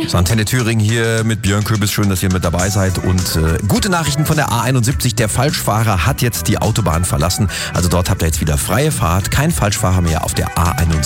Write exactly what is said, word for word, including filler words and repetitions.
Antenne Thüringen hier mit Björn Köbis. Schön, dass ihr mit dabei seid. Und äh, gute Nachrichten von der A einundsiebzig. Der Falschfahrer hat jetzt die Autobahn verlassen. Also dort habt ihr jetzt wieder freie Fahrt. Kein Falschfahrer mehr auf der A einundsiebzig.